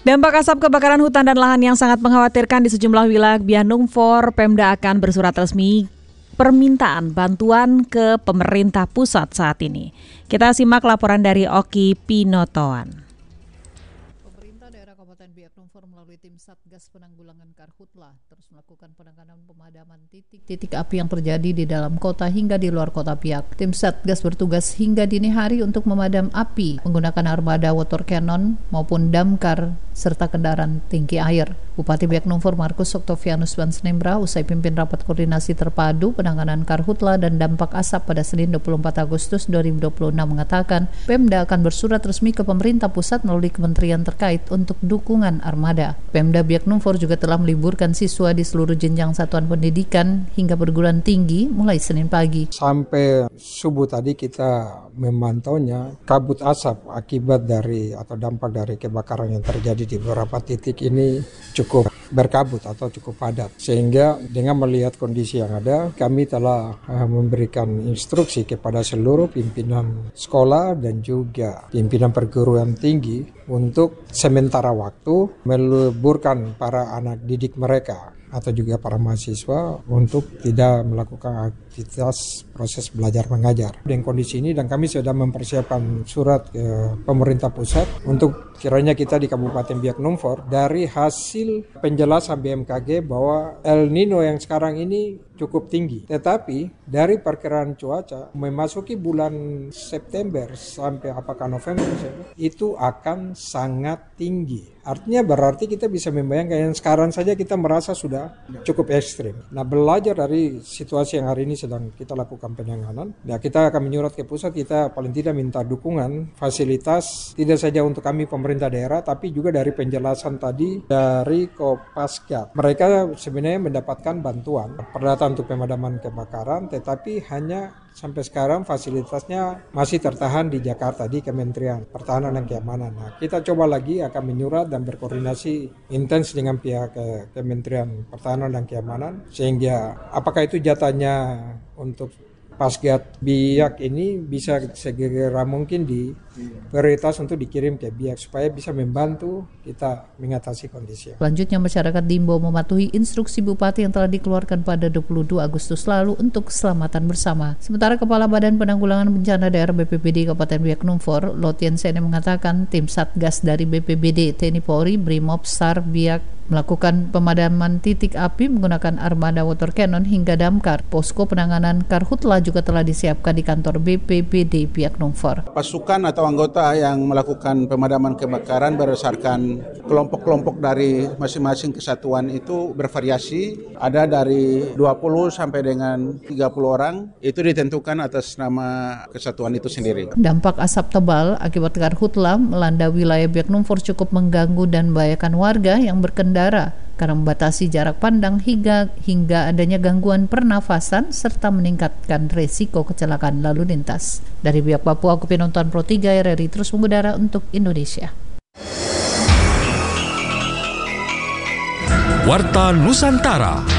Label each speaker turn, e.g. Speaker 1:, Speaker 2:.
Speaker 1: Dampak asap kebakaran hutan dan lahan yang sangat mengkhawatirkan di sejumlah wilayah Biak Numfor, Pemda akan bersurat resmi permintaan bantuan ke pemerintah pusat saat ini. Kita simak laporan dari Oki Pinotoan.
Speaker 2: Pemerintah daerah Kabupaten Biak Numfor melalui tim Satgas Penanggulangan Karhutla terus melakukan penanganan pemadaman titik-titik api yang terjadi di dalam kota hingga di luar kota Biak. Tim Satgas bertugas hingga dini hari untuk memadam api menggunakan armada water cannon maupun damkar serta kendaraan tinggi air. Bupati Biak Numfor Markus Oktovianus Bansnembra usai pimpin rapat koordinasi terpadu penanganan karhutla dan dampak asap pada Senin 24 Agustus 2026 mengatakan Pemda akan bersurat resmi ke pemerintah pusat melalui kementerian terkait untuk dukungan armada. Pemda Biak Numfor juga telah meliburkan siswa di seluruh jenjang satuan pendidikan hingga perguruan tinggi mulai Senin pagi.
Speaker 3: Sampai subuh tadi kita memantaunya kabut asap akibat dari atau dampak dari kebakaran yang terjadi di beberapa titik ini cukup berkabut atau cukup padat. Sehingga dengan melihat kondisi yang ada, kami telah memberikan instruksi kepada seluruh pimpinan sekolah dan juga pimpinan perguruan tinggi untuk sementara waktu meliburkan para anak didik mereka atau juga para mahasiswa untuk tidak melakukan aktivitas proses belajar mengajar. Dengan kondisi ini dan kami sudah mempersiapkan surat ke pemerintah pusat untuk kiranya kita di Kabupaten Biak Numfor dari hasil penjelasan BMKG bahwa El Nino yang sekarang ini cukup tinggi. Tetapi dari perkiraan cuaca memasuki bulan September sampai apakah November itu akan sangat tinggi. Artinya berarti kita bisa membayangkan yang sekarang saja kita merasa sudah cukup ekstrim. Nah, belajar dari situasi yang hari ini sedang kita lakukan penanganan. Nah, kita akan menyurat ke pusat, kita paling tidak minta dukungan, fasilitas, tidak saja untuk kami pemerintah daerah, tapi juga dari penjelasan tadi dari Kopasgat. Mereka sebenarnya mendapatkan bantuan peralatan untuk pemadaman kebakaran, tetapi hanya sampai sekarang fasilitasnya masih tertahan di Jakarta, di Kementerian Pertahanan dan Keamanan. Nah, kita coba lagi akan menyurat dan berkoordinasi intens dengan pihak Kementerian Pertahanan dan Keamanan, sehingga apakah itu jatahnya untuk Pasgat Biak ini bisa segera mungkin di prioritas untuk dikirim ke Biak supaya bisa membantu kita mengatasi kondisi.
Speaker 2: Selanjutnya masyarakat diimbau mematuhi instruksi Bupati yang telah dikeluarkan pada 22 Agustus lalu untuk keselamatan bersama. Sementara Kepala Badan Penanggulangan Bencana Daerah BPBD Kabupaten Biak Numfor, Lotien Sene mengatakan tim Satgas dari BPBD, TNI Polri, Brimob, SAR, Biak melakukan pemadaman titik api menggunakan armada water cannon hingga damkar. Posko penanganan karhutla juga telah disiapkan di kantor BPBD Biak Numfor.
Speaker 4: Pasukan atau anggota yang melakukan pemadaman kebakaran berdasarkan kelompok-kelompok dari masing-masing kesatuan itu bervariasi. Ada dari 20 sampai dengan 30 orang. Itu ditentukan atas nama kesatuan itu sendiri.
Speaker 2: Dampak asap tebal akibat karhutla melanda wilayah Biak Numfor cukup mengganggu dan membahayakan warga yang berkendara karena membatasi jarak pandang hingga adanya gangguan pernafasan serta meningkatkan resiko kecelakaan lalu lintas. Dari Biak Papua, Aku Pinonton Pro 3 RRI terus mengudara untuk Indonesia.
Speaker 5: Warta Nusantara.